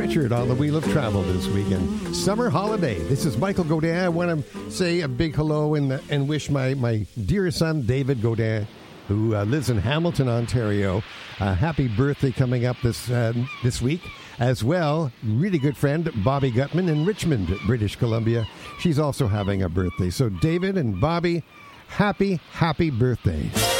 Richard on the Wheel of Travel this weekend. Summer holiday. This is Michael Godin. I want to say a big hello and wish my dear son, David Godin, who lives in Hamilton, Ontario, happy birthday coming up this week. As well, really good friend, Bobby Gutman in Richmond, British Columbia. She's also having a birthday. So David and Bobby, happy birthday.